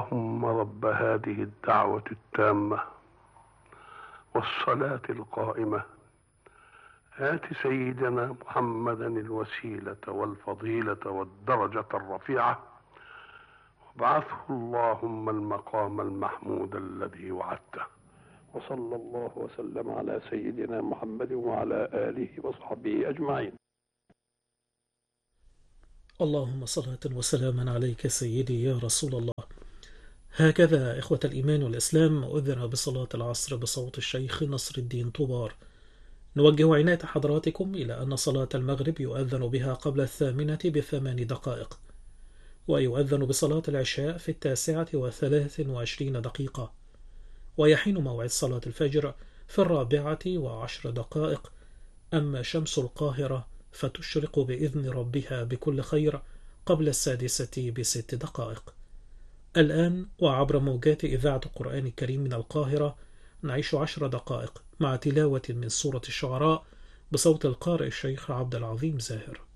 اللهم رب هذه الدعوة التامة والصلاة القائمة آت سيدنا محمدا الوسيلة والفضيلة والدرجة الرفيعة وابعثه اللهم المقام المحمود الذي وعدته. وصلى الله وسلم على سيدنا محمد وعلى آله وصحبه أجمعين. اللهم صلاة وسلاما عليك سيدي يا رسول الله. هكذا إخوة الإيمان والإسلام أذن بصلاة العصر بصوت الشيخ نصر الدين طوبار. نوجه عناية حضراتكم إلى أن صلاة المغرب يؤذن بها قبل 8:08، ويؤذن بصلاة العشاء في 9:23، ويحين موعد صلاة الفجر في 4:10. أما شمس القاهرة فتشرق بإذن ربها بكل خير قبل 6:06. الآن وعبر موجات إذاعة القرآن الكريم من القاهرة نعيش 10 دقائق مع تلاوة من سورة الشعراء بصوت القارئ الشيخ عبد العظيم زاهر.